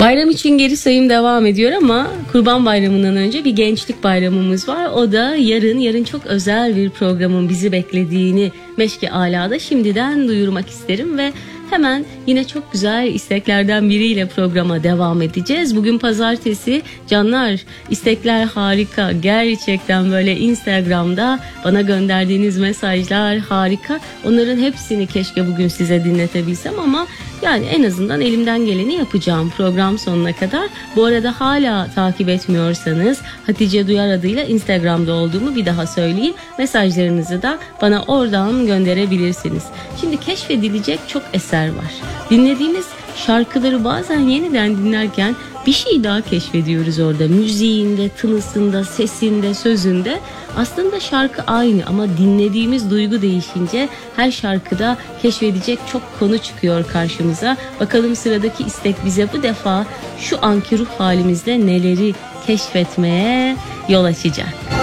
Bayram için geri sayım devam ediyor ama Kurban Bayramı'ndan önce bir gençlik bayramımız var. O da yarın çok özel bir programın bizi beklediğini Meşki Ala'da şimdiden duyurmak isterim ve hemen yine çok güzel isteklerden biriyle programa devam edeceğiz. Bugün pazartesi. Canlar, istekler harika. Gerçekten böyle Instagram'da bana gönderdiğiniz mesajlar harika. Onların hepsini keşke bugün size dinletebilsem ama yani en azından elimden geleni yapacağım program sonuna kadar. Bu arada hala takip etmiyorsanız Hatice Duyar adıyla Instagram'da olduğumu bir daha söyleyeyim. Mesajlarınızı da bana oradan gönderebilirsiniz. Şimdi keşfedilecek çok eser var. Dinlediğimiz şarkıları bazen yeniden dinlerken bir şey daha keşfediyoruz orada. Müziğinde, tınısında, sesinde, sözünde. Aslında şarkı aynı ama dinlediğimiz duygu değişince her şarkıda keşfedecek çok konu çıkıyor karşımıza. Bakalım sıradaki istek bize bu defa şu anki ruh halimizde neleri keşfetmeye yol açacak.